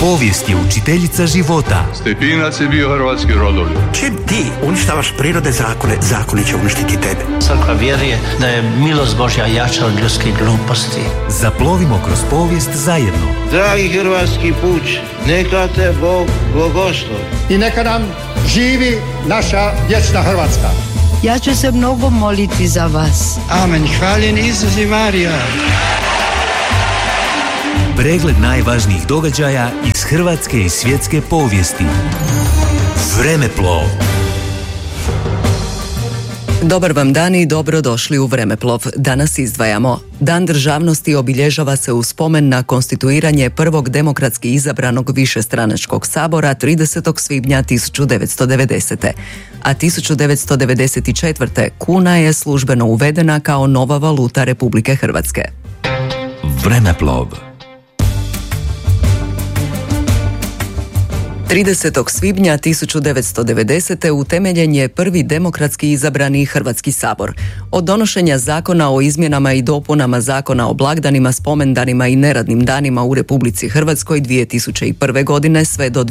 Povijest je učiteljica života. Stepinac je bio hrvatski rodoljub. Čim ti uništavaš prirodne zakone, zakoni će uništiti tebe. Crkva vjeruje da je milost Božja jača od ljudskih gluposti. Zaplovimo kroz povijest zajedno. Dragi hrvatski puč, neka te Bog blagoslovi. I neka nam živi naša vječna Hrvatska. Ja ću se mnogo moliti za vas. Amen. Hvaljen Isus i Marija. Pregled najvažnijih događaja iz hrvatske i svjetske povijesti. Vremeplov. Dobar vam dan i dobrodošli u Vremeplov. Danas izdvajamo. Dan državnosti obilježava se u spomen na konstituiranje prvog demokratski izabranog višestranačkog sabora 30. svibnja 1990. A 1994. kuna je službeno uvedena kao nova valuta Republike Hrvatske. Vremeplov. 30. svibnja 1990. utemeljen je prvi demokratski izabrani Hrvatski sabor. Od donošenja zakona o izmjenama i dopunama zakona o blagdanima, spomendanima i neradnim danima u Republici Hrvatskoj 2001. godine sve do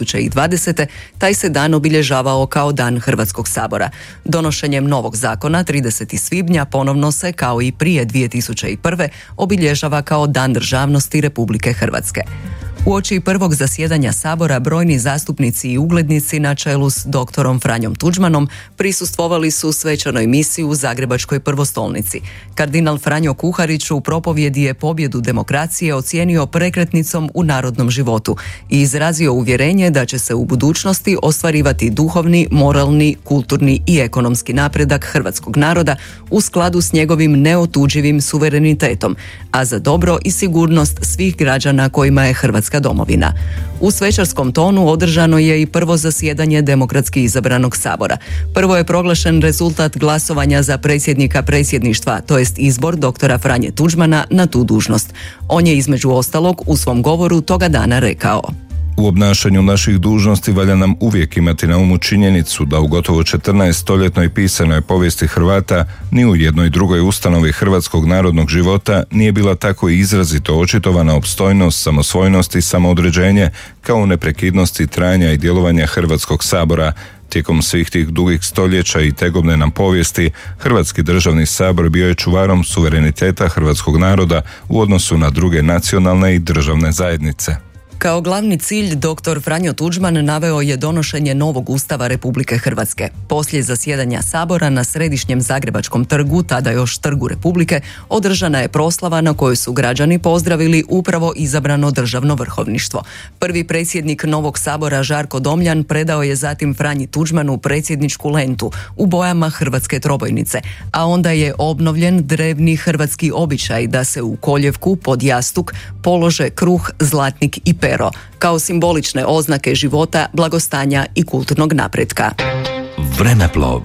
2020. taj se dan obilježavao kao Dan Hrvatskog sabora. Donošenjem novog zakona 30. svibnja ponovno se, kao i prije 2001. obilježava kao Dan državnosti Republike Hrvatske. Uoči prvog zasjedanja sabora brojni zastupnici i uglednici na čelu s doktorom Franjom Tuđmanom prisustvovali su svečanoj misi u Zagrebačkoj prvostolnici. Kardinal Franjo Kuharić u propovjedi je pobjedu demokracije ocijenio prekretnicom u narodnom životu i izrazio uvjerenje da će se u budućnosti ostvarivati duhovni, moralni, kulturni i ekonomski napredak hrvatskog naroda u skladu s njegovim neotuđivim suverenitetom, a za dobro i sigurnost svih građana kojima je Hrvatska domovina. U svečarskom tonu održano je i prvo zasjedanje demokratski izabranog sabora. Prvo je proglašen rezultat glasovanja za predsjednika predsjedništva, to jest izbor doktora Franje Tuđmana na tu dužnost. On je između ostalog u svom govoru toga dana rekao: U obnašanju naših dužnosti valja nam uvijek imati na umu činjenicu da u gotovo 14-stoljetnoj pisanoj povijesti Hrvata ni u jednoj drugoj ustanovi hrvatskog narodnog života nije bila tako izrazito očitovana opstojnost, samosvojnost i samoodređenje kao u neprekidnosti trajanja i djelovanja Hrvatskog sabora. Tijekom svih tih dugih stoljeća i tegobne nam povijesti, Hrvatski državni sabor bio je čuvarom suvereniteta hrvatskog naroda u odnosu na druge nacionalne i državne zajednice. Kao glavni cilj dr. Franjo Tuđman naveo je donošenje novog Ustava Republike Hrvatske. Poslije zasjedanja sabora na središnjem Zagrebačkom trgu, tada još Trgu Republike, održana je proslava na kojoj su građani pozdravili upravo izabrano državno vrhovništvo. Prvi predsjednik novog sabora Žarko Domljan predao je zatim Franji Tuđmanu predsjedničku lentu u bojama hrvatske trobojnice, a onda je obnovljen drevni hrvatski običaj da se u koljevku pod jastuk polože kruh, zlatnik i pero, kao simbolične oznake života, blagostanja i kulturnog napretka. Vremeplov.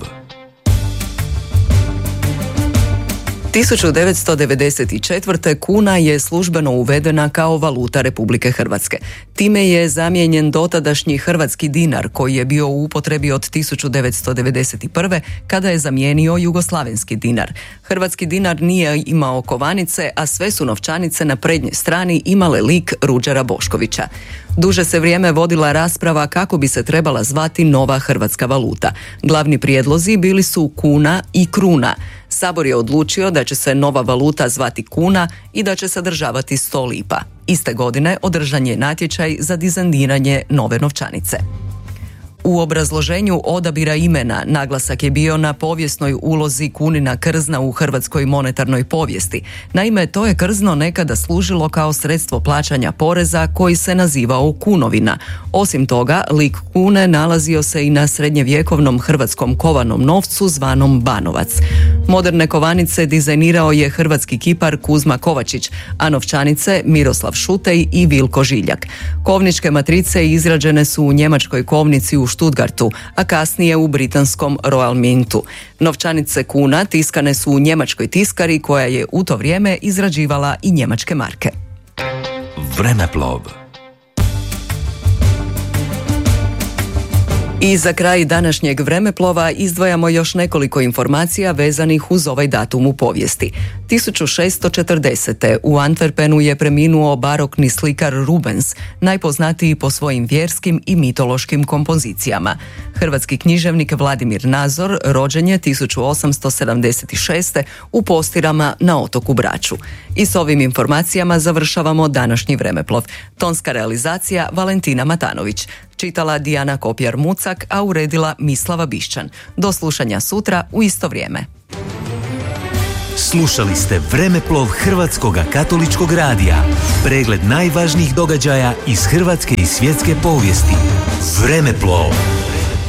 1994. kuna je službeno uvedena kao valuta Republike Hrvatske. Time je zamijenjen dotadašnji hrvatski dinar koji je bio u upotrebi od 1991. kada je zamijenio jugoslavenski dinar. Hrvatski dinar nije imao kovanice, a sve su novčanice na prednjoj strani imale lik Ruđera Boškovića. Duže se vrijeme vodila rasprava kako bi se trebala zvati nova hrvatska valuta. Glavni prijedlozi bili su kuna i kruna. Sabor je odlučio da će se nova valuta zvati kuna i da će sadržavati 100 lipa. Iste godine održan je natječaj za dizajniranje nove novčanice. U obrazloženju odabira imena naglasak je bio na povijesnoj ulozi kunina krzna u hrvatskoj monetarnoj povijesti. Naime, to je krzno nekada služilo kao sredstvo plaćanja poreza koji se nazivao kunovina. Osim toga, lik kune nalazio se i na srednjevjekovnom hrvatskom kovanom novcu zvanom banovac. Moderne kovanice dizajnirao je hrvatski kipar Kuzma Kovačić, a novčanice Miroslav Šutej i Vilko Žiljak. Kovničke matrice izrađene su u njemačkoj kovnici u Stuttgartu, a kasnije u britanskom Royal Mintu. Novčanice kuna tiskane su u njemačkoj tiskari koja je u to vrijeme izrađivala i njemačke marke. Vremeplov. I za kraj današnjeg vremeplova izdvajamo još nekoliko informacija vezanih uz ovaj datum u povijesti. 1640. u Antwerpenu je preminuo barokni slikar Rubens, najpoznatiji po svojim vjerskim i mitološkim kompozicijama. Hrvatski književnik Vladimir Nazor rođen je 1876. u Postirama na otoku Braču. I s ovim informacijama završavamo današnji vremeplov. Tonska realizacija Valentina Matanović. Čitala Dijana Kopjar-Mucak, a uredila Mislava Bišćan. Do slušanja sutra u isto vrijeme. Slušali ste Vremeplov Hrvatskog katoličkog radija. Pregled najvažnijih događaja iz hrvatske i svjetske povijesti. Vremeplov.